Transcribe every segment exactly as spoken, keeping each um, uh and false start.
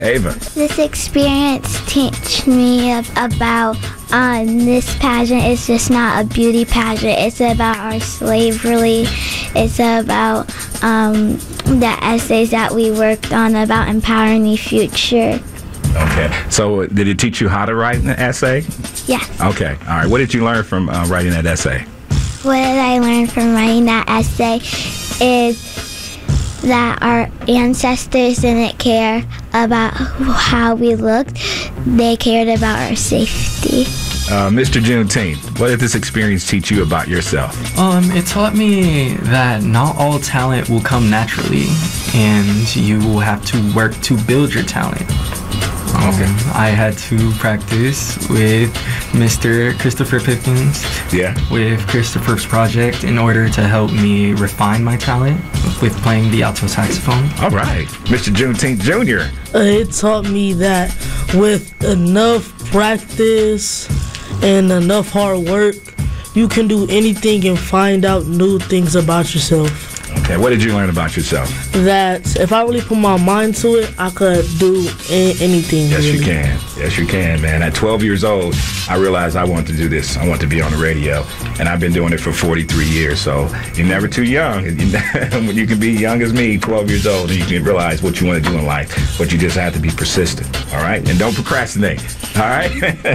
Ava. This experience teach me ab- about um, this pageant is just not a beauty pageant. It's about our slavery. It's about um, the essays that we worked on about empowering the future. Okay. So did it teach you how to write an essay? Yes. Okay. All right. What did you learn from uh, writing that essay? What did I learn from writing that essay is that our ancestors didn't care about how we looked. They cared about our safety. Uh, Mister Juneteenth, what did this experience teach you about yourself? Um, it taught me that not all talent will come naturally, and you will have to work to build your talent. Um, Okay. I had to practice with Mister Christopher Pippins, Yeah. with Christopher's project, in order to help me refine my talent with playing the alto saxophone. All right. Mister Juneteenth Junior Uh, it taught me that with enough practice and enough hard work, you can do anything and find out new things about yourself. Okay. What did you learn about yourself? That if I really put my mind to it, I could do a- anything. Yes, really. you can. Yes, you can, man. At twelve years old, I realized I wanted to do this. I want to be on the radio, and I've been doing it for forty-three years. So you're never too young. When you can be young as me, twelve years old, and you can realize what you want to do in life. But you just have to be persistent, all right? And don't procrastinate, all right?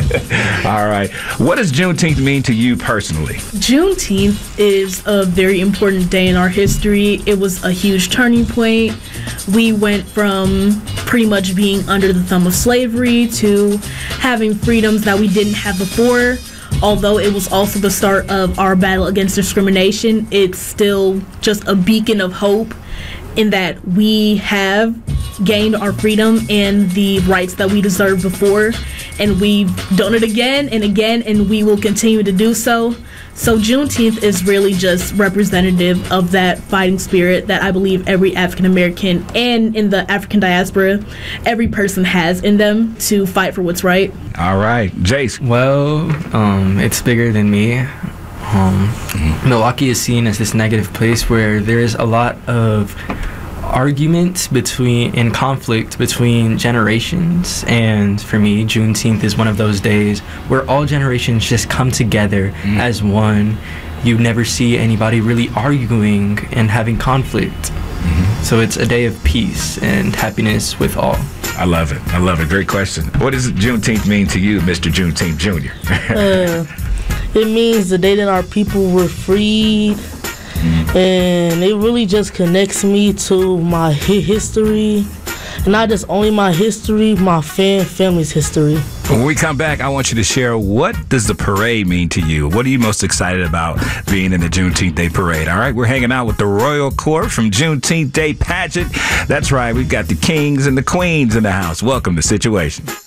All right. What does Juneteenth mean to you personally? Juneteenth is a very important day in our history. It was a huge turning point. We went from pretty much being under the thumb of slavery to having freedoms that we didn't have before. Although it was also the start of our battle against discrimination, it's still just a beacon of hope in that we have gained our freedom and the rights that we deserved before, and we've done it again and again, and we will continue to do so. So Juneteenth is really just representative of that fighting spirit that I believe every African American and in the African diaspora, every person has in them to fight for what's right. All right. Jace. Well, um, it's bigger than me. Um, Milwaukee is seen as this negative place where there is a lot of argument between and conflict between generations, and for me, Juneteenth is one of those days where all generations just come together mm. as one. You never see anybody really arguing and having conflict. Mm-hmm. So it's a day of peace and happiness with all. I love it. I love it. Great question. What does Juneteenth mean to you, Mister Juneteenth Junior? uh, it means the day that our people were freed. And it really just connects me to my hi- history. And not just only my history, my fam- family's history. When we come back, I want you to share, what does the parade mean to you? What are you most excited about being in the Juneteenth Day Parade? All right, we're hanging out with the Royal Court from Juneteenth Day Pageant. That's right, we've got the kings and the queens in the house. Welcome to Situation.